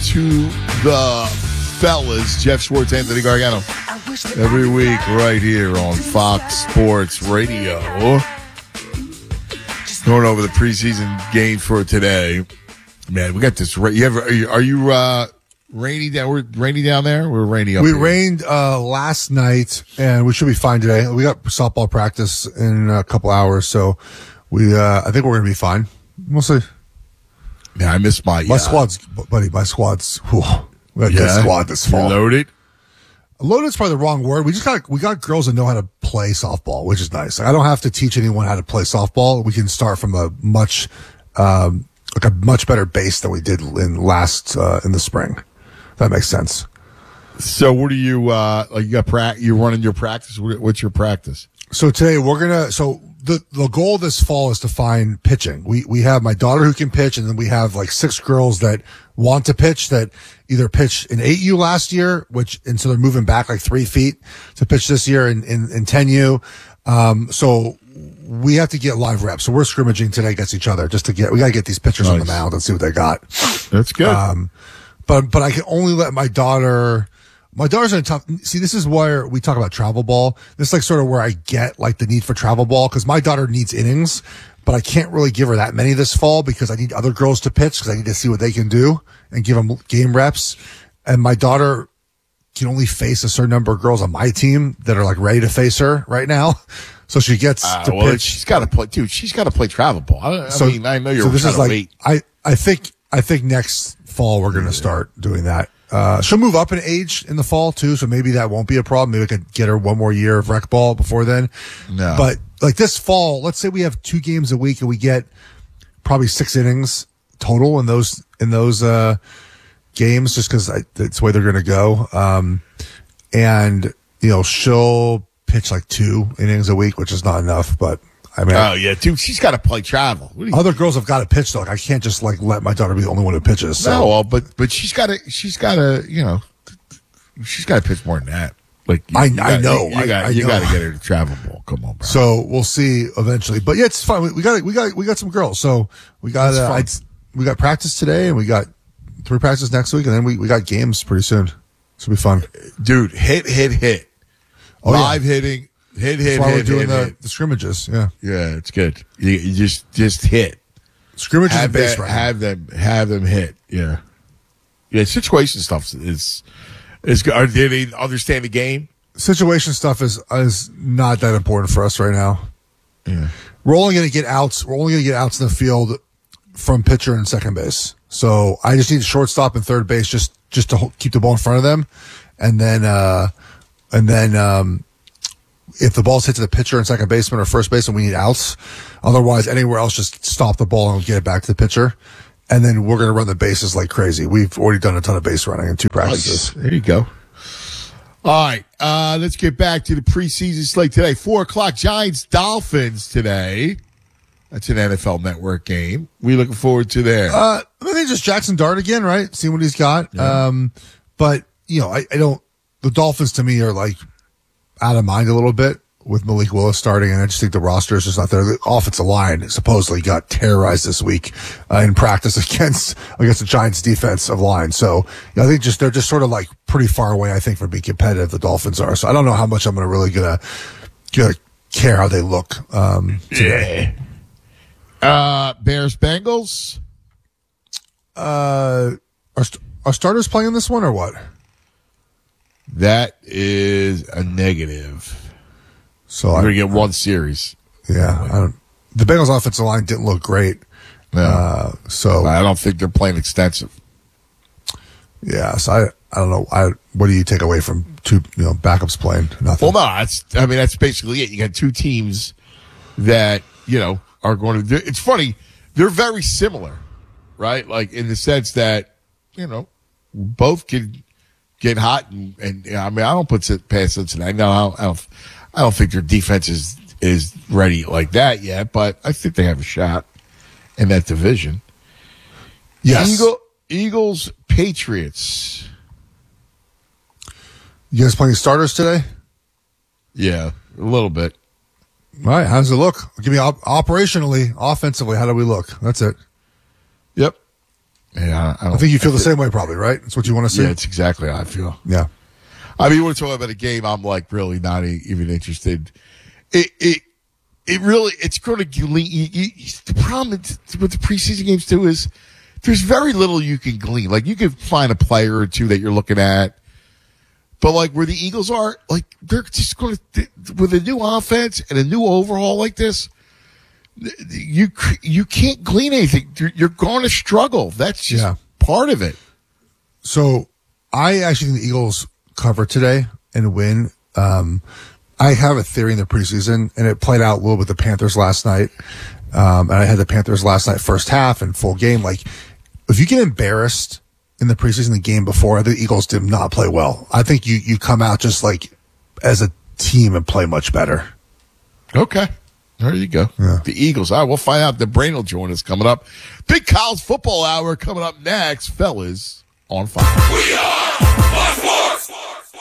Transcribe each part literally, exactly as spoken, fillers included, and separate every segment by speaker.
Speaker 1: to the fellas. Jeff Schwartz, Anthony Gargano. Every week right here on Fox Sports Radio. Going over the preseason games for today. Man, we got this. You ever, are you, are you uh, rainy down? We're rainy down there? We're rainy up
Speaker 2: We
Speaker 1: here.
Speaker 2: rained uh, last night, and we should be fine today. We got softball practice in a couple hours, so we. Uh, I think we're going to be fine. We'll see.
Speaker 1: Yeah, I missed my...
Speaker 2: My
Speaker 1: uh,
Speaker 2: squad's, buddy, my squad's... Whew, we got a
Speaker 1: yeah,
Speaker 2: good squad this fall.
Speaker 1: You're loaded?
Speaker 2: Loaded's probably the wrong word. We just got we got girls that know how to play softball, which is nice. Like, I don't have to teach anyone how to play softball. We can start from a much um, like a much better base than we did in last uh, in the spring. If that makes sense.
Speaker 1: So what do you, uh, like you got, pra- you're running your practice? What- What's your practice?
Speaker 2: So today we're gonna. So the the goal this fall is to find pitching. We we have my daughter who can pitch, and then we have like six girls that want to pitch that either pitched in eight U last year, which and so they're moving back like three feet to pitch this year in in, in ten U. Um, so we have to get live reps. So we're scrimmaging today against each other just to get. We got to get these pitchers
Speaker 1: Nice.
Speaker 2: on the mound and see what they got.
Speaker 1: That's good.
Speaker 2: Um, but but I can only let my daughter. My daughter's in a tough. See, this is where we talk about travel ball. This is like sort of where I get like the need for travel ball because my daughter needs innings, but I can't really give her that many this fall because I need other girls to pitch because I need to see what they can do and give them game reps. And my daughter can only face a certain number of girls on my team that are like ready to face her right now. So she gets
Speaker 1: Uh,
Speaker 2: to
Speaker 1: well,
Speaker 2: pitch.
Speaker 1: she's got to play, dude. She's got to play travel ball. I, I
Speaker 2: So-
Speaker 1: mean, I know you're
Speaker 2: so this
Speaker 1: trying
Speaker 2: is
Speaker 1: to
Speaker 2: like
Speaker 1: wait.
Speaker 2: I I think I think next fall we're going to start doing that. Uh, she'll move up in age in the fall too, so maybe that won't be a problem. Maybe I could get her one more year of rec ball before then.
Speaker 1: No.
Speaker 2: But like this fall, let's say we have two games a week and we get probably six innings total in those in those uh, games, just because that's the way they're going to go. Um, and you know she'll pitch like two innings a week, which is not enough, but. I mean,
Speaker 1: Oh, yeah, dude. She's got to play travel. What do you,
Speaker 2: other girls have got to pitch though. Like, I can't just like let my daughter be the only one who pitches. So.
Speaker 1: no, well, but but she's got to. She's got to. You know, she's got to pitch more than that. Like you,
Speaker 2: I-
Speaker 1: you
Speaker 2: I
Speaker 1: gotta-
Speaker 2: know.
Speaker 1: You,
Speaker 2: I-
Speaker 1: got
Speaker 2: I
Speaker 1: you
Speaker 2: know.
Speaker 1: got to get her to travel ball. Come on, bro.
Speaker 2: So we'll see eventually. But yeah, it's fun. We, we got we got we got some girls. So we got uh,
Speaker 1: That's
Speaker 2: I'd- we got practice today, and we got three practices next week, and then we, we got games pretty soon. This will be fun.
Speaker 1: dude, hit, hit, hit.
Speaker 2: Oh, yeah.
Speaker 1: Live hitting, hit, hit,
Speaker 2: That's why
Speaker 1: hit,
Speaker 2: we're doing
Speaker 1: hit,
Speaker 2: the,
Speaker 1: hit.
Speaker 2: the scrimmages. Yeah,
Speaker 1: Yeah, it's good. You, you just just hit.
Speaker 2: scrimmages
Speaker 1: Have
Speaker 2: and base
Speaker 1: that,
Speaker 2: running.
Speaker 1: have them have them hit. Yeah, yeah. Situation stuff is is good. Are- Do they understand the game?
Speaker 2: Situation stuff is is not that important for us right now.
Speaker 1: Yeah.
Speaker 2: We're only going to get outs. We're only going to get outs in the field from pitcher and second base. So I just need shortstop and third base just just to ho- keep the ball in front of them, and then uh, and then um, if the ball's hit to the pitcher and second baseman or first baseman, we need outs. Otherwise, anywhere else, just stop the ball and get it back to the pitcher. And then we're going to run the bases like crazy. We've already done a ton of base running in two practices.
Speaker 1: Nice. There you go. All right, uh, let's get back to the preseason slate today. Four o'clock, Giants Dolphins today. That's an N F L Network game. We looking forward to there.
Speaker 2: Uh, I think just Jackson Dart again, right? See what he's got.
Speaker 1: Yeah.
Speaker 2: Um, but you know, I, I don't. The Dolphins to me are like out of mind a little bit with Malik Willis starting, and I just think the roster is just not there. The offensive line supposedly got terrorized this week uh, in practice against against the Giants' defensive line. So you know, I think just they're just sort of like pretty far away. I think from being competitive, the Dolphins are. So I don't know how much I'm going to really gonna gonna care how they look um, today.
Speaker 1: Yeah. Uh, Bears Bengals.
Speaker 2: Uh, are st- are starters playing this one or what?
Speaker 1: That is a negative.
Speaker 2: So
Speaker 1: We're
Speaker 2: I,
Speaker 1: gonna get one series.
Speaker 2: yeah, I don't, the Bengals offensive line didn't look great.
Speaker 1: No,
Speaker 2: Uh, so
Speaker 1: I don't think they're playing extensive.
Speaker 2: yeah, so I I don't know. I what do you take away from two you know backups playing? Nothing.
Speaker 1: Well, no, that's. I mean, that's basically it. You got two teams that you know are going to do. It's funny. They're very similar, right? Like in the sense that you know both can get hot, and, and I mean, I don't put it past Cincinnati. No, I don't, I don't. I don't think their defense is is ready like that yet, but I think they have a shot in that division.
Speaker 2: Yes.
Speaker 1: Eagle, Eagles, Patriots.
Speaker 2: You guys playing starters today?
Speaker 1: Yeah, a little bit.
Speaker 2: All right. How does it look? Give me op- operationally, offensively. How do we look? That's it.
Speaker 1: Yep. Yeah, I, don't,
Speaker 2: I think you feel the same way, probably, right? That's what you want to see.
Speaker 1: Yeah, it's exactly how I feel.
Speaker 2: Yeah.
Speaker 1: I mean, we're talking about a game. I'm like really not even interested. It it it really it's going to glean. You, you, the problem with the preseason games too is there's very little you can glean. Like you can find a player or two that you're looking at, but like where the Eagles are, like they're just going to with a new offense and a new overhaul like this. You you can't glean anything. You're, you're going to struggle. That's just
Speaker 2: yeah.
Speaker 1: part of it.
Speaker 2: So I actually think the Eagles cover today and win. Um, I have a theory in the preseason, and it played out a little with the Panthers last night. Um, and I had the Panthers last night first half and full game. Like, if you get embarrassed in the preseason, the game before, the Eagles did not play well. I think you you come out just like as a team and play much better.
Speaker 1: Okay. There you go.
Speaker 2: Yeah.
Speaker 1: The Eagles. All right, we'll find out. The Brain will join us coming up. Big college football hour coming up next. Fellas on fire.
Speaker 3: We are Fox Sports.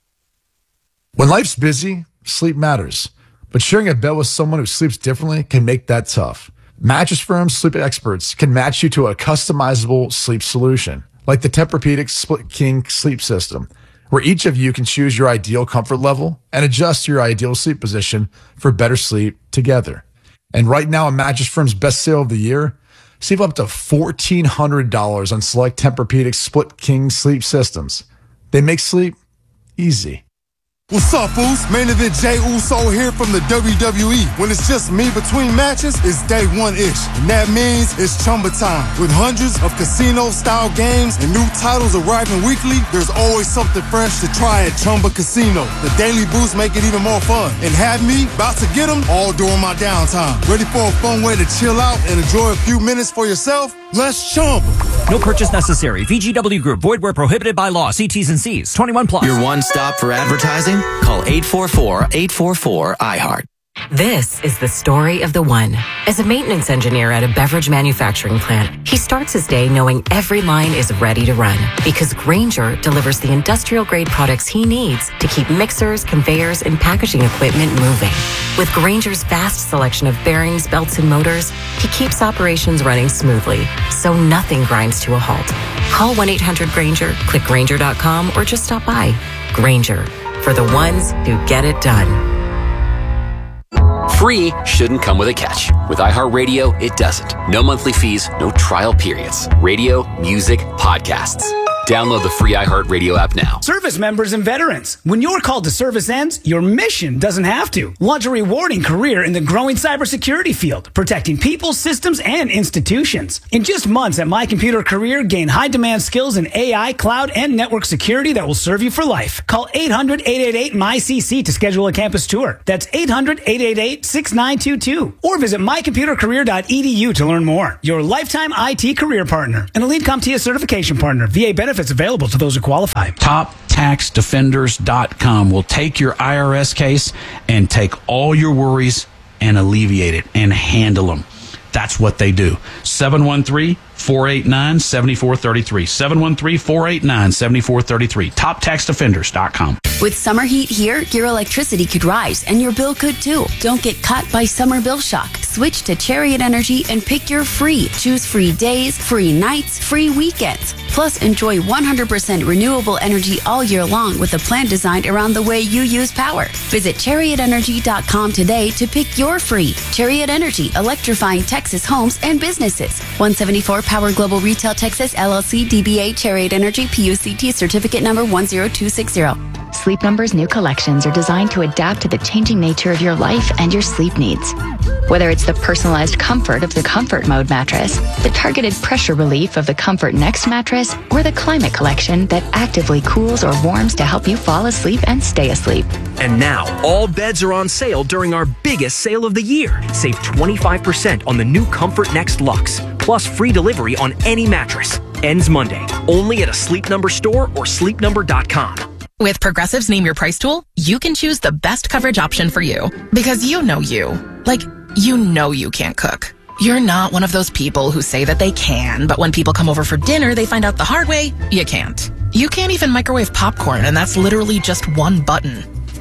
Speaker 4: When life's busy, sleep matters. But sharing a bed with someone who sleeps differently can make that tough. Mattress Firm sleep experts can match you to a customizable sleep solution, like the Tempur-Pedic Split King sleep system, where each of you can choose your ideal comfort level and adjust your ideal sleep position for better sleep together. And right now, on Mattress Firm's best sale of the year, save up to fourteen hundred dollars on select Tempur-Pedic Split King sleep systems. They make sleep easy.
Speaker 5: What's up, Foos? Main event Jay Uso here from the W W E. When it's just me between matches, it's day one-ish. And that means it's Chumba time. With hundreds of casino-style games and new titles arriving weekly, there's always something fresh to try at Chumba Casino. The daily boosts make it even more fun. And have me about to get them all during my downtime. Ready for a fun way to chill out and enjoy a few minutes for yourself? Let's Chumba.
Speaker 6: No purchase necessary. V G W Group. Void where prohibited by law. See T's and C's. twenty-one plus.
Speaker 7: Your one stop for advertising? Call eight four four, eight four four, I heart.
Speaker 8: This is the story of the one. As a maintenance engineer at a beverage manufacturing plant, he starts his day knowing every line is ready to run because Grainger delivers the industrial-grade products he needs to keep mixers, conveyors, and packaging equipment moving. With Grainger's vast selection of bearings, belts, and motors, he keeps operations running smoothly, so nothing grinds to a halt. Call one eight hundred Grainger, click Grainger dot com, or just stop by. Grainger, for the ones who get it done.
Speaker 7: Free shouldn't come with a catch. With iHeartRadio, it doesn't. No monthly fees, no trial periods. Radio, music, podcasts. Download the free iHeartRadio app now.
Speaker 9: Service members and veterans, when your call to service ends, your mission doesn't have to. Launch a rewarding career in the growing cybersecurity field, protecting people, systems, and institutions. In just months at My Computer Career, gain high-demand skills in A I, cloud, and network security that will serve you for life. Call eight hundred, eight eight eight, M Y C C to schedule a campus tour. That's eight hundred, eight eight eight, six nine two two. Or visit my computer career dot e d u to learn more. Your lifetime I T career partner. An Elite CompTIA certification partner. V A benefits available to those who qualify.
Speaker 10: top tax defenders dot com will take your I R S case and take all your worries and alleviate it and handle them. That's what they do. seven one three, four eight nine, seven four three three. seven one three, four eight nine, seven four three three. top tax defenders dot com.
Speaker 11: With summer heat here, your electricity could rise and your bill could too. Don't get caught by summer bill shock. Switch to Chariot Energy and pick your free. Choose free days, free nights, free weekends. Plus, enjoy one hundred percent renewable energy all year long with a plan designed around the way you use power. Visit chariot energy dot com today to pick your free. Chariot Energy, electrifying Texas homes and businesses. one seventy-four Power Global Retail Texas, L L C, D B A, Chariot Energy, P U C T, certificate number one zero two six zero.
Speaker 12: Sleep Number's new collections are designed to adapt to the changing nature of your life and your sleep needs. Whether it's the personalized comfort of the Comfort Mode mattress, the targeted pressure relief of the Comfort Next mattress, or the Climate Collection that actively cools or warms to help you fall asleep and stay asleep.
Speaker 13: And now, all beds are on sale during our biggest sale of the year. Save twenty-five percent on the new Comfort Next Luxe, plus free delivery on any mattress. Ends Monday, only at a Sleep Number store or sleep number dot com.
Speaker 14: With Progressive's Name Your Price tool, you can choose the best coverage option for you. Because you know you. Like, you know you can't cook. You're not one of those people who say that they can, but when people come over for dinner, they find out the hard way, you can't. You can't even microwave popcorn, and that's literally just one button.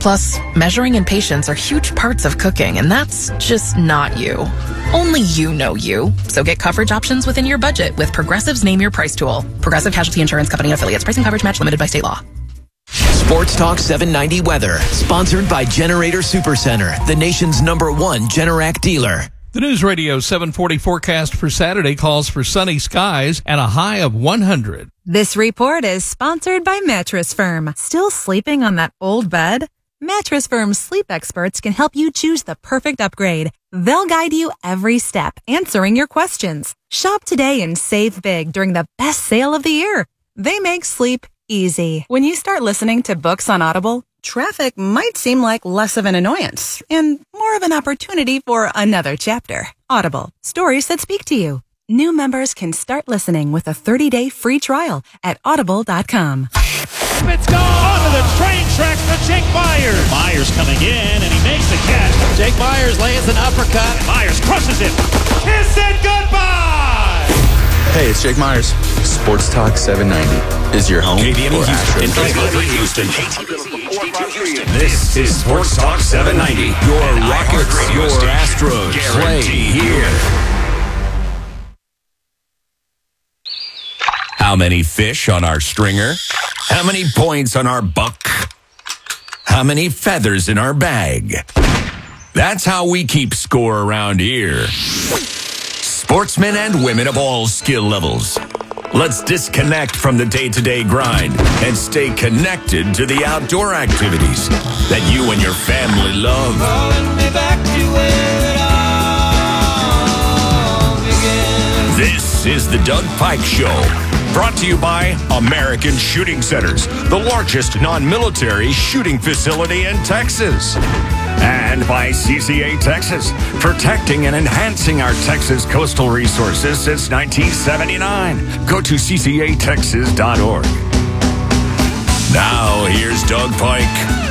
Speaker 14: Plus, measuring and patience are huge parts of cooking, and that's just not you. Only you know you. So get coverage options within your budget with Progressive's Name Your Price tool. Progressive Casualty Insurance Company and affiliates. Price and coverage match limited by state law.
Speaker 15: Sports Talk seven ninety weather, sponsored by Generator Supercenter, the nation's number one Generac dealer.
Speaker 16: The News Radio seven forty forecast for Saturday calls for sunny skies and a high of one hundred.
Speaker 17: This report is sponsored by Mattress Firm. Still sleeping on that old bed? Mattress Firm's sleep experts can help you choose the perfect upgrade. They'll guide you every step, answering your questions. Shop today and save big during the best sale of the year. They make sleep easy. When you start listening to books on Audible, traffic might seem like less of an annoyance and more of an opportunity for another chapter. Audible, stories that speak to you. New members can start listening with a thirty-day free trial at audible dot com.
Speaker 18: It's gone onto the train tracks for Jake Myers. Myers coming in, and he makes the catch. Jake Myers lands an uppercut. Myers crushes it. Kiss it goodbye.
Speaker 19: Hey, it's Jake Myers. Sports Talk seven ninety is your home
Speaker 3: K B M E
Speaker 19: for
Speaker 3: Houston.
Speaker 19: Astros.
Speaker 3: Houston. This is Sports Talk seven ninety. Your Rockets, your Astros play here. How many fish on our stringer? How many points on our buck? How many feathers in our bag? That's how we keep score around here. Sportsmen and women of all skill levels. Let's disconnect from the day-to-day grind and stay connected to the outdoor activities that you and your family love. This is the Doug Pike Show, brought to you by American Shooting Centers, the largest non-military shooting facility in Texas. And by C C A Texas, protecting and enhancing our Texas coastal resources since nineteen seventy-nine. Go to c c a texas dot org. Now, here's Doug Pike.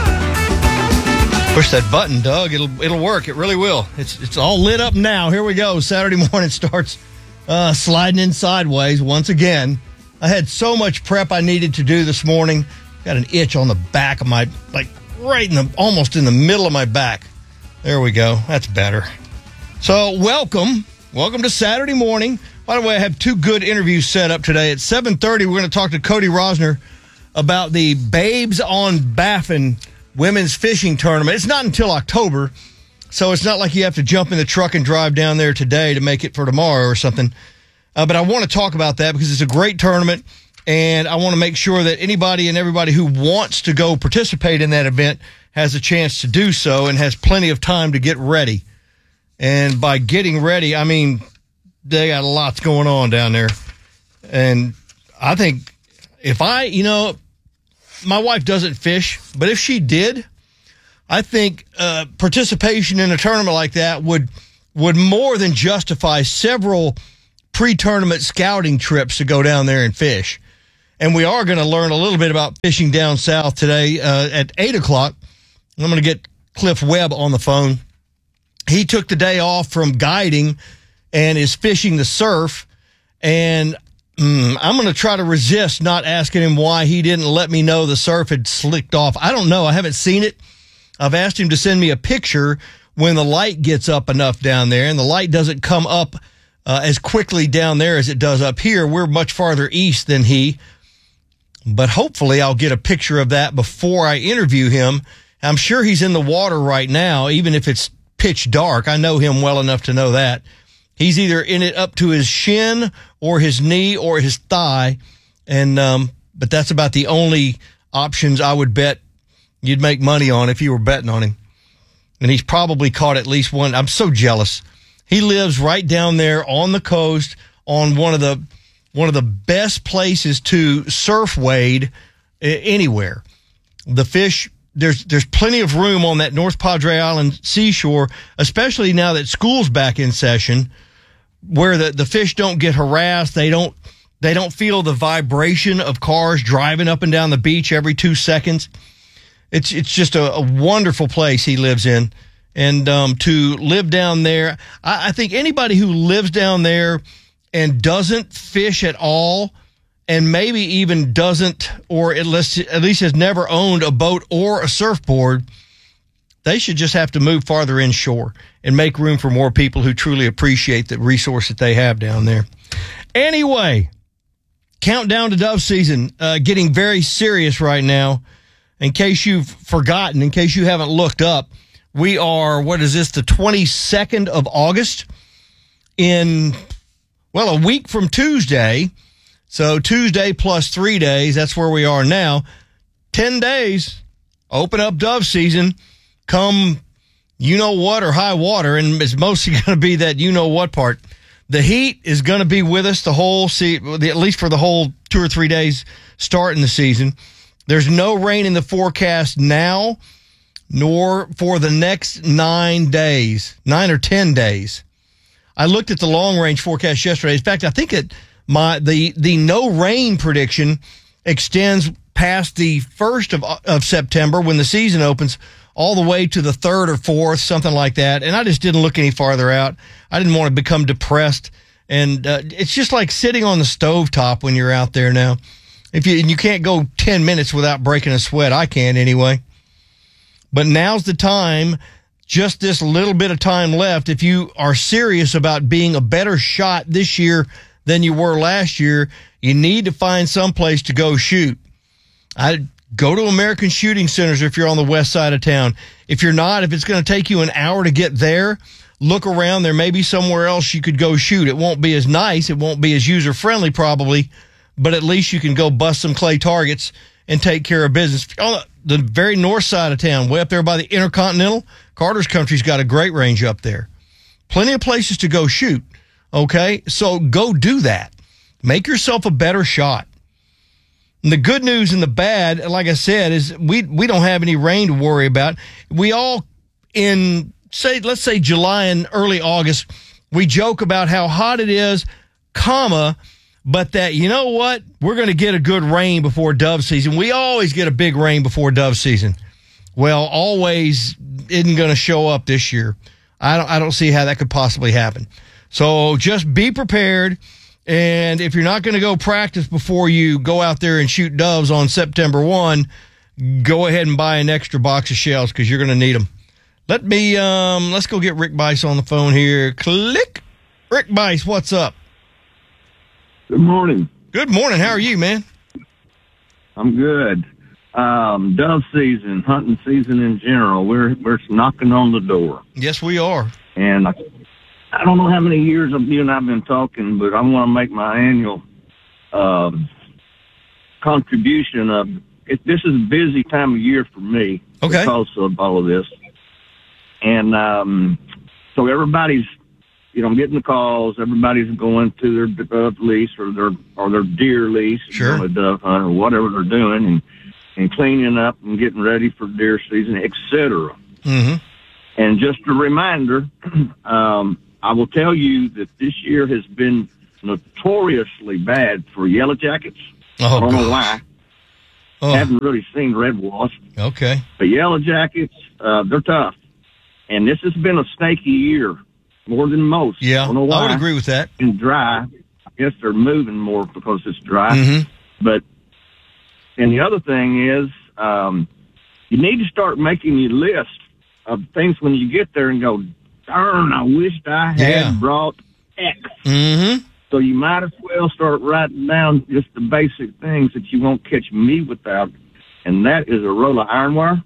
Speaker 20: Push that button, Doug. It'll it'll work. It really will. It's it's all lit up now. Here we go. Saturday morning starts uh, sliding in sideways once again. I had so much prep I needed to do this morning. Got an itch on the back of my, like, right in the, almost in the middle of my back. There we go. That's better. So welcome. Welcome to Saturday morning. By the way, I have two good interviews set up today. At seven thirty, we're going to talk to Cody Rosner about the Babes on Baffin women's fishing tournament. It's not until October, so it's not like you have to jump in the truck and drive down there today to make it for tomorrow or something. Uh, but I want to talk about that because it's a great tournament, and I want to make sure that anybody and everybody who wants to go participate in that event has a chance to do so and has plenty of time to get ready. And by getting ready, I mean they got lots going on down there. And I think if I, you know, my wife doesn't fish, but if she did, I think uh, participation in a tournament like that would would more than justify several pre-tournament scouting trips to go down there and fish. And we are going to learn a little bit about fishing down south today uh, at eight o'clock. I'm going to get Cliff Webb on the phone. He took the day off from guiding and is fishing the surf. And mm, I'm going to try to resist not asking him why he didn't let me know the surf had slicked off. I don't know. I haven't seen it. I've asked him to send me a picture when the light gets up enough down there, and the light doesn't come up uh, as quickly down there as it does up here. We're much farther east than he. But hopefully I'll get a picture of that before I interview him. I'm sure he's in the water right now, even if it's pitch dark. I know him well enough to know that. He's either in it up to his shin or his knee or his thigh. And, um, but that's about the only options I would bet you'd make money on if you were betting on him. And he's probably caught at least one. I'm so jealous. He lives right down there on the coast on one of the, one of the best places to surf wade anywhere. The fish, there's there's plenty of room on that North Padre Island seashore, especially now that school's back in session, where the, the fish don't get harassed. They don't they don't feel the vibration of cars driving up and down the beach every two seconds. It's it's just a, a wonderful place he lives in. And um, to live down there, I, I think anybody who lives down there and doesn't fish at all and maybe even doesn't, or at least, at least has never owned a boat or a surfboard, they should just have to move farther inshore and make room for more people who truly appreciate the resource that they have down there. Anyway, countdown to dove season, uh, getting very serious right now. In case you've forgotten, in case you haven't looked up, we are, what is this, the twenty-second of August? In, well, a week from Tuesday. So Tuesday plus three days, that's where we are now. Ten days, open up dove season, come you know what or high water, and it's mostly going to be that you know what part. The heat is going to be with us the whole se- at least for the whole two or three days starting the season. There's no rain in the forecast now, nor for the next nine days, nine or ten days. I looked at the long range forecast yesterday. In fact, I think that my the the no rain prediction extends past the first of of September when the season opens, all the way to the third or fourth, something like that. And I just didn't look any farther out. I didn't want to become depressed. And uh, it's just like sitting on the stovetop when you're out there now. If you and you can't go ten minutes without breaking a sweat. I can anyway. But now's the time, just this little bit of time left. If you are serious about being a better shot this year than you were last year, you need to find some place to go shoot. I go to American Shooting Centers if you're on the west side of town. If you're not, if it's going to take you an hour to get there, look around. There may be somewhere else you could go shoot. It won't be as nice. It won't be as user-friendly probably, but at least you can go bust some clay targets and take care of business. On the very north side of town, way up there by the Intercontinental, Carter's Country's got a great range up there. Plenty of places to go shoot, okay? So go do that. Make yourself a better shot. And the good news and the bad, like I said, is we we don't have any rain to worry about. We all, in, say, let's say July and early August, we joke about how hot it is, comma, but that, you know what, we're going to get a good rain before dove season. We always get a big rain before dove season. Well, always isn't going to show up this year. I don't, I don't see how that could possibly happen. So just be prepared. And if you're not going to go practice before you go out there and shoot doves on September first, go ahead and buy an extra box of shells because you're going to need them. Let me, um, let's go get Rick Bice on the phone here. Click. Rick Bice, what's up?
Speaker 21: Good morning.
Speaker 20: Good morning. How are you, man?
Speaker 21: I'm good. Um, dove season, hunting season in general, we're we're knocking on the door.
Speaker 20: Yes, we are.
Speaker 21: And I, I don't know how many years of you and I've been talking, but I want to make my annual uh, contribution of it. This is a busy time of year for me
Speaker 20: okay.
Speaker 21: because of all of this. And um, so everybody's, you know, getting the calls. Everybody's going to their dove lease or their or their deer lease,
Speaker 20: sure,
Speaker 21: you know, a dove hunt or whatever they're doing, and and cleaning up and getting ready for deer season, et cetera.
Speaker 20: Mm-hmm.
Speaker 21: And just a reminder, um, I will tell you that this year has been notoriously bad for yellow jackets.
Speaker 20: Oh,
Speaker 21: I don't
Speaker 20: gosh.
Speaker 21: know why.
Speaker 20: Oh.
Speaker 21: Haven't really seen red wasp.
Speaker 20: Okay.
Speaker 21: But yellow jackets, uh, they're tough. And this has been a snaky year, more than most.
Speaker 20: Yeah,
Speaker 21: I don't know why.
Speaker 20: I would agree with that.
Speaker 21: And dry. I guess they're moving more because it's dry.
Speaker 20: Mm-hmm.
Speaker 21: But, and the other thing is, um, you need to start making your list of things when you get there and go, darn, I wished I had
Speaker 20: Yeah.
Speaker 21: brought X.
Speaker 20: Mm-hmm.
Speaker 21: So you might as well start writing down just the basic things that you won't catch me without. And that is a roll of iron wire,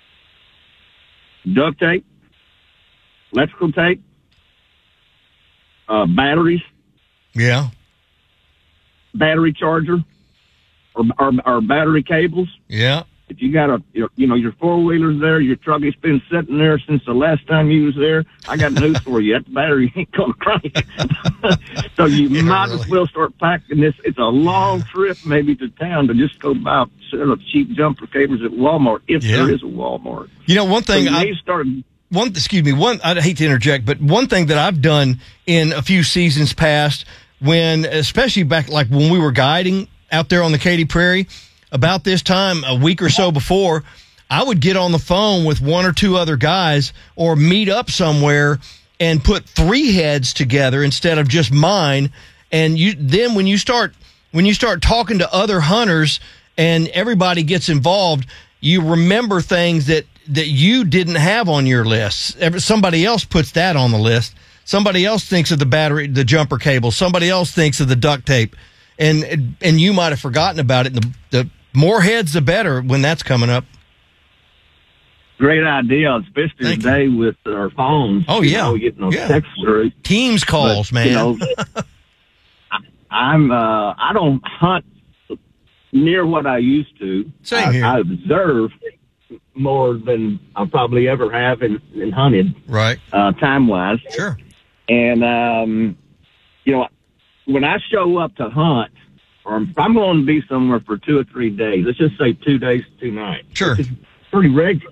Speaker 21: duct tape, electrical tape, uh, batteries,
Speaker 20: Yeah.
Speaker 21: battery charger, or, or, or battery cables.
Speaker 20: Yeah.
Speaker 21: If you got a, your, you know, your four-wheeler's there, your truck has been sitting there since the last time you was there, I got news for you. That battery ain't going to crank. So you
Speaker 20: Yeah,
Speaker 21: might
Speaker 20: really.
Speaker 21: as well start packing this. It's a long trip maybe to town to just go buy a set of cheap jumper cables at Walmart, if
Speaker 20: Yeah.
Speaker 21: there is a Walmart.
Speaker 20: You know, one thing
Speaker 21: so you
Speaker 20: I
Speaker 21: need to start.
Speaker 20: one excuse me one I hate to interject, but one thing that I've done in a few seasons past, when especially back like when we were guiding out there on the Katy Prairie, about this time a week or so before, I would get on the phone with one or two other guys or meet up somewhere and put three heads together instead of just mine. And you then when you start when you start talking to other hunters and everybody gets involved, you remember things that, that you didn't have on your list. Somebody else puts that on the list. Somebody else thinks of the battery, the jumper cable. Somebody else thinks of the duct tape. And and you might have forgotten about it. And the, the more heads, the better when that's coming up.
Speaker 21: Great idea, especially
Speaker 20: Thank
Speaker 21: today you. with our phones.
Speaker 20: Oh, yeah.
Speaker 21: You know, getting those
Speaker 20: Yeah.
Speaker 21: texts through.
Speaker 20: Teams calls,
Speaker 21: But,
Speaker 20: man.
Speaker 21: You know, I, I'm, uh, I don't hunt near what I used to.
Speaker 20: Same
Speaker 21: I,
Speaker 20: here.
Speaker 21: I observe more than I probably ever have in, in hunted.
Speaker 20: Right.
Speaker 21: Uh, time-wise.
Speaker 20: Sure.
Speaker 21: And, um, you know, when I show up to hunt, or if I'm going to be somewhere for two or three days, let's just say two days, two nights.
Speaker 20: Sure.
Speaker 21: It's pretty regular.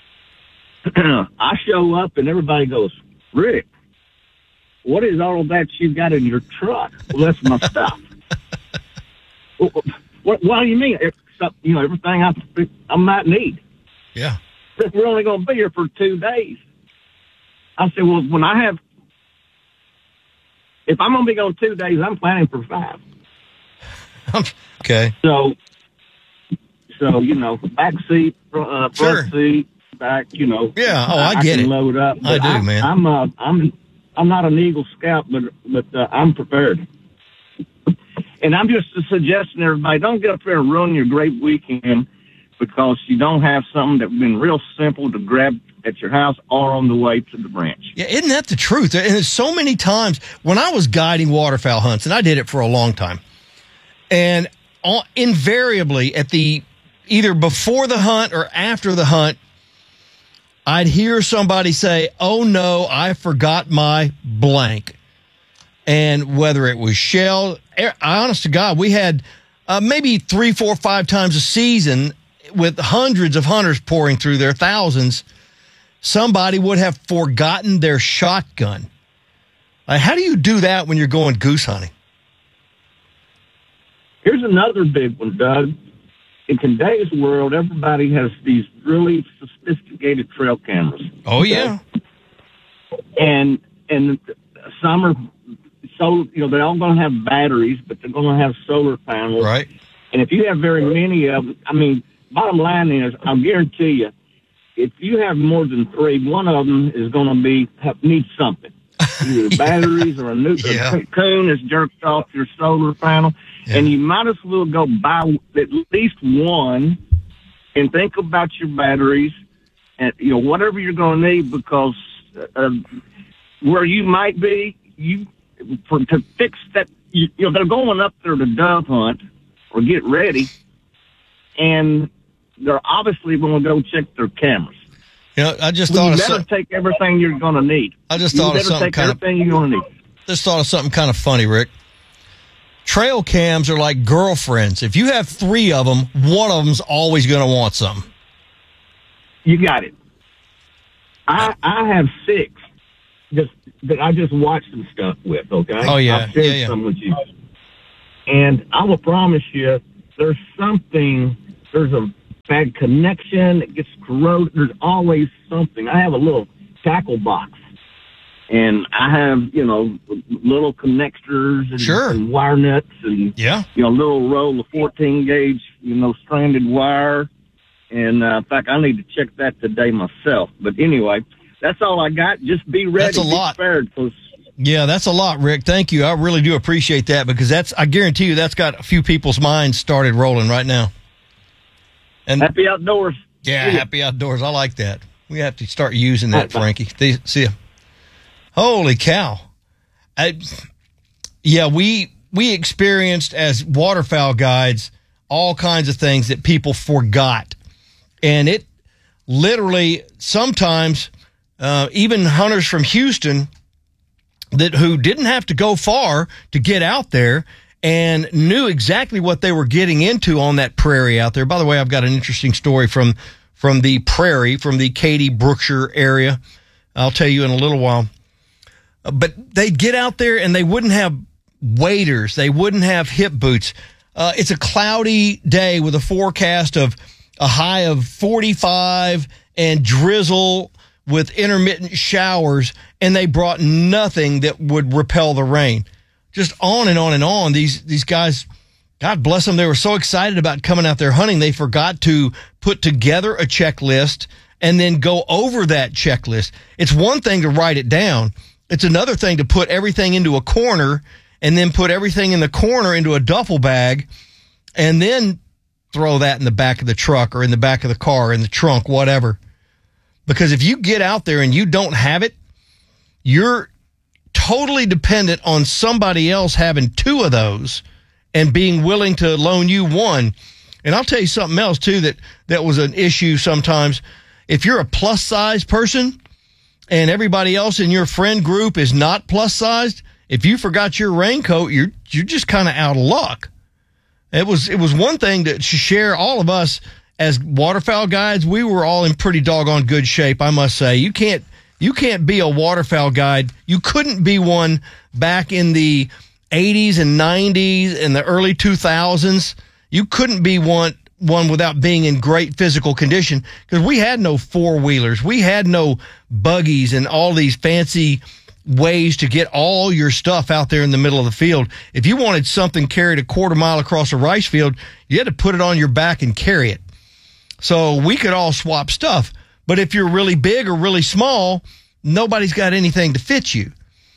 Speaker 21: I show up and everybody goes, Rick, what is all of that you got in your truck? Well, that's my stuff. what, what, what do you mean? It's, you know, everything I, I might need.
Speaker 20: Yeah.
Speaker 21: We're only going to be here for two days. I said, well, when I have, if I'm going to be gone two days, I'm planning for five.
Speaker 20: Okay.
Speaker 21: So, so you know, back seat, uh, front
Speaker 20: Sure.
Speaker 21: seat, back, you know.
Speaker 20: Yeah. Oh, I get
Speaker 21: can
Speaker 20: it.
Speaker 21: Load up.
Speaker 20: I
Speaker 21: But
Speaker 20: do, man.
Speaker 21: I'm, uh, I'm, I'm not an Eagle Scout, but but uh, I'm prepared. And I'm just suggesting everybody don't get up there and ruin your great weekend because you don't have something that's been real simple to grab at your house or on the way to the branch.
Speaker 20: Yeah, isn't that the truth? And there's so many times when I was guiding waterfowl hunts, and I did it for a long time, and all, invariably at the either before the hunt or after the hunt, I'd hear somebody say, "Oh no, I forgot my blank," and whether it was shell, honest to God, we had uh, maybe three, four, five times a season with hundreds of hunters pouring through there, thousands. Somebody would have forgotten their shotgun. Like, how do you do that when you're going goose hunting?
Speaker 21: Here's another big one, Doug. In today's world, everybody has these really sophisticated trail cameras.
Speaker 20: Oh, yeah.
Speaker 21: And and some are so you know they're all going to have batteries, but they're going to have solar panels.
Speaker 20: Right.
Speaker 21: And if you have very many of them, I mean, bottom line is, I'll guarantee you, if you have more than three, one of them is going to be have, need something. Either
Speaker 20: yeah.
Speaker 21: batteries or a new
Speaker 20: Yeah.
Speaker 21: a coon has jerked off your solar panel.
Speaker 20: Yeah.
Speaker 21: And you might as well go buy at least one and think about your batteries and, you know, whatever you're going to need, because uh, where you might be, you for to fix that, you, you know, they're going up there to dove hunt or get ready, and they're obviously going to go check their cameras.
Speaker 20: You know, I just
Speaker 21: Well,
Speaker 20: thought
Speaker 21: you
Speaker 20: of
Speaker 21: better
Speaker 20: something.
Speaker 21: take everything you're going to need.
Speaker 20: I just
Speaker 21: you
Speaker 20: thought of
Speaker 21: better
Speaker 20: something
Speaker 21: take
Speaker 20: kind of.
Speaker 21: everything you're going to need.
Speaker 20: Just thought of something kind of funny, Rick. Trail cams are like girlfriends. If you have three of them, one of them's always going to want something.
Speaker 21: You got it. I I have six just that I just watch some stuff with. Okay.
Speaker 20: Oh, yeah.
Speaker 21: I've shared
Speaker 20: Yeah, yeah.
Speaker 21: some with you, and I will promise you, there's something. There's a bad connection. It gets corroded. There's always something. I have a little tackle box, and I have you know little connectors and,
Speaker 20: Sure.
Speaker 21: and wire nuts and
Speaker 20: Yeah.
Speaker 21: you know little roll of fourteen gauge you know stranded wire. And, uh, in fact, I need to check that today myself. But anyway, that's all I got. Just be ready.
Speaker 20: That's a
Speaker 21: be
Speaker 20: lot.
Speaker 21: prepared, 'cause
Speaker 20: Yeah, that's a lot, Rick. Thank you. I really do appreciate that, because that's, I guarantee you, that's got a few people's minds started rolling right now. And
Speaker 21: happy outdoors.
Speaker 20: Yeah,
Speaker 21: See ya.
Speaker 20: happy outdoors. I like that. We have to start using that, Frankie. See- See ya. Holy cow. I, yeah, we we experienced as waterfowl guides all kinds of things that people forgot. And it literally sometimes uh, even hunters from Houston that who didn't have to go far to get out there and knew exactly what they were getting into on that prairie out there. By the way, I've got an interesting story from from the prairie, from the Katy, Brookshire area. I'll tell you in a little while. Uh, But they'd get out there and they wouldn't have waders. They wouldn't have hip boots. Uh, it's a cloudy day with a forecast of a high of forty-five and drizzle with intermittent showers, and they brought nothing that would repel the rain. Just on and on and on. These these guys God bless them, they were so excited about coming out there hunting, they forgot to put together a checklist and then go over that checklist. It's one thing to write it down. It's another thing to put everything into a corner and then put everything in the corner into a duffel bag and then throw that in the back of the truck or in the back of the car, in the trunk, whatever. Because if you get out there and you don't have it, you're totally dependent on somebody else having two of those and being willing to loan you one. And I'll tell you something else, too, that, that was an issue sometimes. If you're a plus-size person and everybody else in your friend group is not plus-sized, if you forgot your raincoat, you're you're just kind of out of luck. It was it was one thing to share. All of us as waterfowl guides, we were all in pretty doggone good shape, I must say. You can't you can't be a waterfowl guide. You couldn't be one back in the eighties and nineties and the early two thousands. You couldn't be one one without being in great physical condition, because we had no four-wheelers. We had no buggies and all these fancy ways to get all your stuff out there in the middle of the field. If you wanted something carried a quarter mile across a rice field, you had to put it on your back and carry it. So we could all swap stuff. But if you're really big or really small, nobody's got anything to fit you.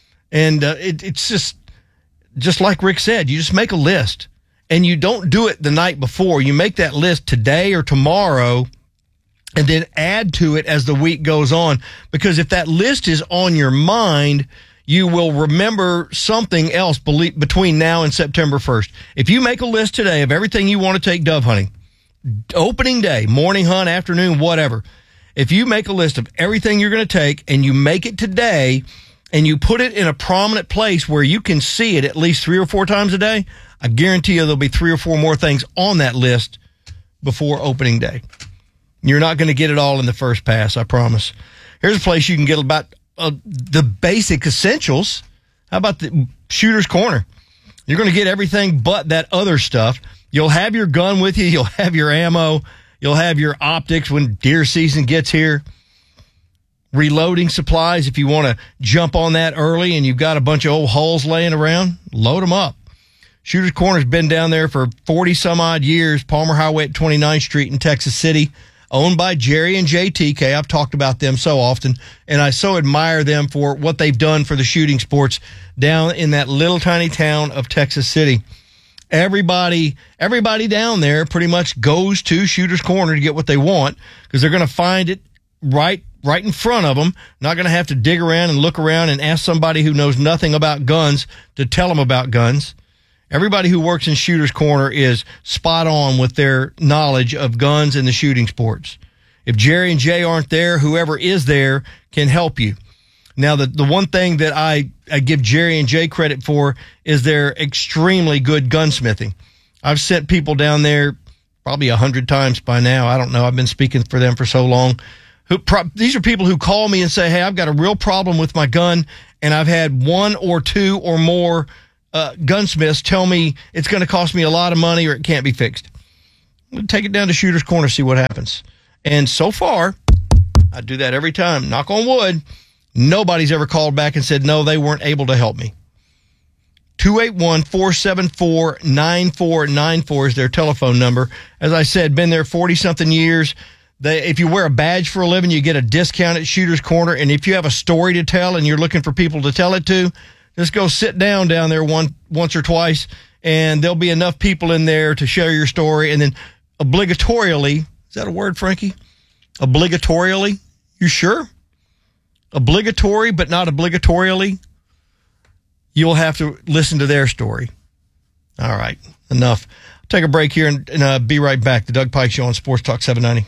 Speaker 20: And uh, it, it's just, just like Rick said, you just make a list. And you don't do it the night before. You make that list today or tomorrow, and then add to it as the week goes on. Because if that list is on your mind, you will remember something else between now and September first. If you make a list today of everything you want to take dove hunting, opening day, morning hunt, afternoon, whatever. If you make a list of everything you're going to take and you make it today and you put it in a prominent place where you can see it at least three or four times a day, I guarantee you there'll be three or four more things on that list before opening day. You're not going to get it all in the first pass, I promise. Here's a place you can get about uh, the basic essentials. How about the Shooter's Corner? You're going to get everything but that other stuff. You'll have your gun with you. You'll have your ammo. You'll have your optics when deer season gets here. Reloading supplies, if you want to jump on that early and you've got a bunch of old hulls laying around, load them up. Shooter's Corner's been down there for forty some odd years. Palmer Highway at twenty-ninth Street in Texas City. Owned by Jerry and J T K. I've talked about them so often, and I so admire them for what they've done for the shooting sports down in that little tiny town of Texas City. Everybody, everybody down there pretty much goes to Shooter's Corner to get what they want, because they're going to find it right, right in front of them. Not going to have to dig around and look around and ask somebody who knows nothing about guns to tell them about guns. Everybody who works in Shooter's Corner is spot on with their knowledge of guns and the shooting sports. If Jerry and Jay aren't there, whoever is there can help you. Now, the, the one thing that I, I give Jerry and Jay credit for is their extremely good gunsmithing. I've sent people down there probably a hundred times by now. I don't know. I've been speaking for them for so long. Who pro- These are people who call me and say, hey, I've got a real problem with my gun, and I've had one or two or more Uh, gunsmiths tell me it's going to cost me a lot of money or it can't be fixed. We'll take it down to Shooter's Corner, see what happens. And so far, I do that every time. Knock on wood, nobody's ever called back and said, no, they weren't able to help me. two eight one, four seven four, nine four nine four is their telephone number. As I said, been there forty-something years. They, if you wear a badge for a living, you get a discount at Shooter's Corner. And if you have a story to tell and you're looking for people to tell it to, just go sit down down there one, once or twice, and there'll be enough people in there to share your story. And then obligatorily, is that a word, Frankie? Obligatorily? You sure? Obligatory, but not obligatorily? You'll have to listen to their story. All right, enough. I'll take a break here and, and uh, be right back. The Doug Pike Show on Sports Talk seven ninety.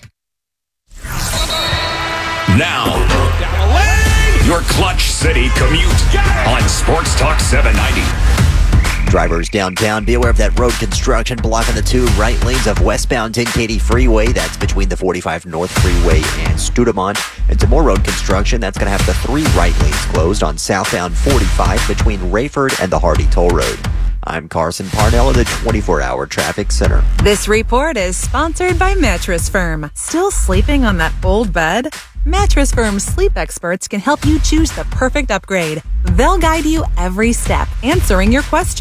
Speaker 3: Now, your Clutch City commute on Sports Talk seven ninety.
Speaker 2: Drivers downtown, be aware of that road construction blocking the two right lanes of westbound ten Katy Freeway. That's between the forty-five North Freeway and Studemont. And some more road construction. That's going to have the three right lanes closed on southbound forty-five between Rayford and the Hardy Toll Road. I'm Carson Parnell of the twenty-four hour Traffic Center.
Speaker 17: This report is sponsored by Mattress Firm. Still sleeping on that old bed? Mattress Firm's sleep experts can help you choose the perfect upgrade. They'll guide you every step, answering your questions.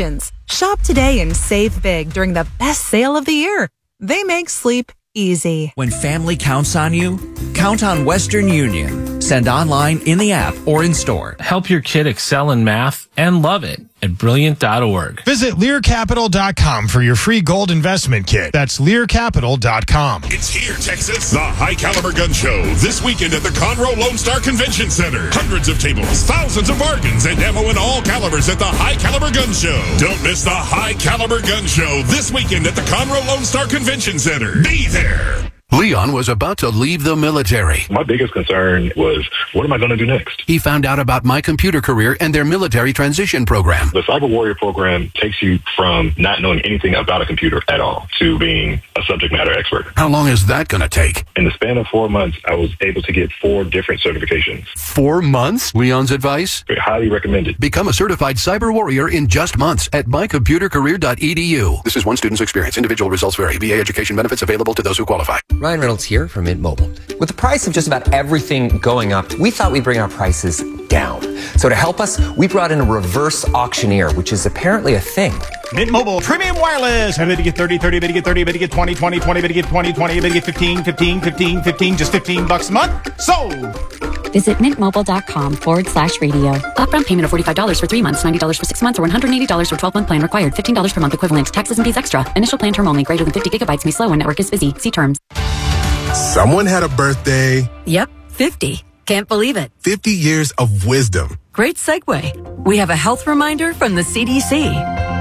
Speaker 17: Shop today and save big during the best sale of the year. They make sleep easy.
Speaker 6: When family counts on you, count on Western Union. Send online, in the app, or in store.
Speaker 1: Help your kid excel in math and love it at brilliant dot org.
Speaker 22: Visit Lear Capital dot com for your free gold investment kit. That's Lear Capital dot com.
Speaker 23: It's here, Texas. The High Caliber Gun Show. This weekend at the Conroe Lone Star Convention Center. Hundreds of tables, thousands of bargains, and ammo in all calibers at the High Caliber Gun Show. Don't miss the High Caliber Gun Show this weekend at the Conroe Lone Star Convention Center. Be there.
Speaker 24: Leon was about to leave the military.
Speaker 25: My biggest concern was, what am I going to do next?
Speaker 24: He found out about My Computer Career and their military transition program.
Speaker 25: The Cyber Warrior program takes you from not knowing anything about a computer at all to being a subject matter expert.
Speaker 24: How long is that going to take?
Speaker 25: In the span of four months, I was able to get four different certifications.
Speaker 24: Four months? Leon's advice?
Speaker 25: Highly recommended.
Speaker 24: Become a certified cyber warrior in just months at my computer career dot e d u. This is one student's experience. Individual results vary. V A education benefits available to those who qualify.
Speaker 26: Ryan Reynolds here from Mint Mobile. With the price of just about everything going up, we thought we'd bring our prices down. So to help us, we brought in a reverse auctioneer, which is apparently a thing.
Speaker 27: Mint Mobile Premium Wireless. How to get thirty, thirty, to get thirty, to get twenty, twenty, twenty, to get twenty, twenty, to get fifteen, fifteen, fifteen, fifteen, just fifteen bucks a month. Sold!
Speaker 28: Visit mintmobile.com forward slash radio. Upfront payment of forty-five dollars for three months, ninety dollars for six months, or one hundred eighty dollars for twelve-month plan required. fifteen dollars per month equivalent. Taxes and fees extra. Initial plan term only. Greater than fifty gigabytes may slow when network is busy. See terms.
Speaker 29: Someone had a birthday.
Speaker 30: Yep, fifty. Can't believe it.
Speaker 29: fifty years of wisdom.
Speaker 30: Great segue. We have a health reminder from the C D C.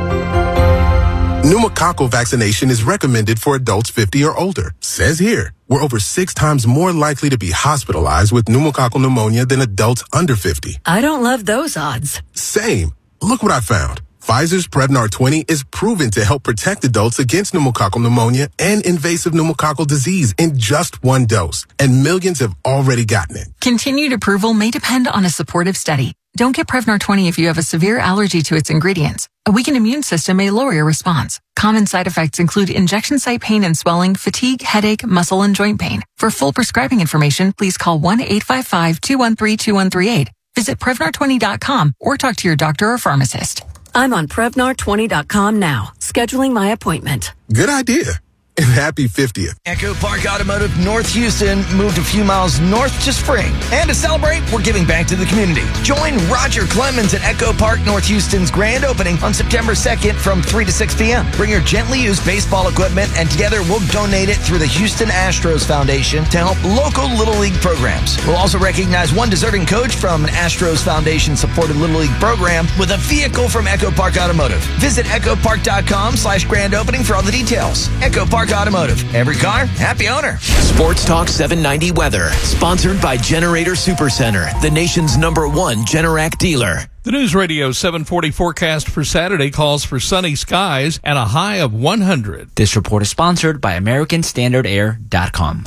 Speaker 29: Pneumococcal vaccination is recommended for adults fifty or older. Says here, we're over six times more likely to be hospitalized with pneumococcal pneumonia than adults under fifty.
Speaker 30: I don't love those odds.
Speaker 29: Same. Look what I found. Pfizer's Prevnar twenty is proven to help protect adults against pneumococcal pneumonia and invasive pneumococcal disease in just one dose, and millions have already gotten it.
Speaker 31: Continued approval may depend on a supportive study. Don't get Prevnar twenty if you have a severe allergy to its ingredients. A weakened immune system may lower your response. Common side effects include injection site pain and swelling, fatigue, headache, muscle, and joint pain. For full prescribing information, please call one eight five five, two one three, two one three eight. Visit Prevnar twenty dot com or talk to your doctor or pharmacist.
Speaker 30: I'm on Prevnar twenty dot com now, scheduling my appointment.
Speaker 29: Good idea. And happy fiftieth.
Speaker 15: Echo Park Automotive North Houston moved a few miles north to Spring. And to celebrate, we're giving back to the community. Join Roger Clemens at Echo Park North Houston's grand opening on September second from three to six p.m. Bring your gently used baseball equipment, and together we'll donate it through the Houston Astros Foundation to help local Little League programs. We'll also recognize one deserving coach from an Astros Foundation-supported Little League program with a vehicle from Echo Park Automotive. Visit echo park dot com slash grand opening for all the details. Echo Park Automotive. Every car, happy owner. Sports Talk seven ninety weather. Sponsored by Generator Supercenter, the nation's number one Generac dealer.
Speaker 16: The News Radio seven forty forecast for Saturday calls for sunny skies and a high of one hundred.
Speaker 6: This report is sponsored by American Standard Air dot com.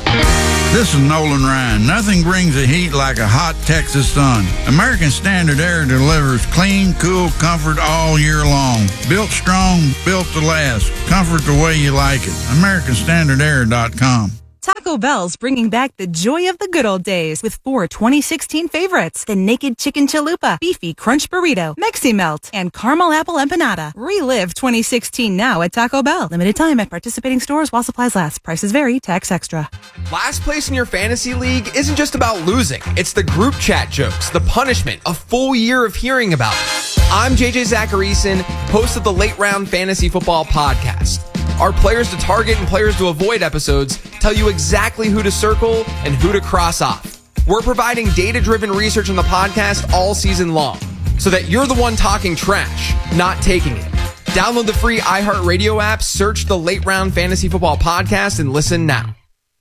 Speaker 32: This is Nolan Ryan. Nothing brings the heat like a hot Texas sun. American Standard Air delivers clean, cool comfort all year long. Built strong, built to last. Comfort the way you like it. American Standard Air dot com.
Speaker 17: Taco Bell's bringing back the joy of the good old days with four twenty sixteen favorites. The Naked Chicken Chalupa, Beefy Crunch Burrito, Mexi Melt, and Caramel Apple Empanada. Relive twenty sixteen now at Taco Bell. Limited time at participating stores while supplies last. Prices vary. Tax extra.
Speaker 33: Last place in your fantasy league isn't just about losing. It's the group chat jokes, the punishment, a full year of hearing about it. I'm J J Zacharyson, host of the Late Round Fantasy Football Podcast. Our players to target and players to avoid episodes tell you exactly who to circle and who to cross off. We're providing data-driven research on the podcast all season long so that you're the one talking trash, not taking it. Download the free iHeartRadio app, search the Late Round Fantasy Football Podcast, and listen now.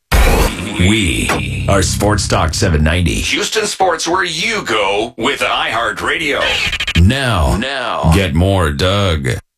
Speaker 3: We are Sports Talk seven ninety. Houston Sports, where you go with iHeartRadio. Now, now, get more Doug.